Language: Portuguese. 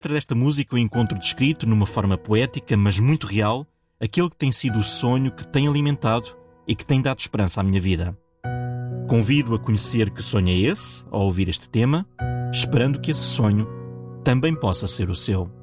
Dentro desta música eu encontro descrito, numa forma poética, mas muito real, aquele que tem sido o sonho que tem alimentado e que tem dado esperança à minha vida. Convido a conhecer que sonho é esse, ao ouvir este tema, esperando que esse sonho também possa ser o seu.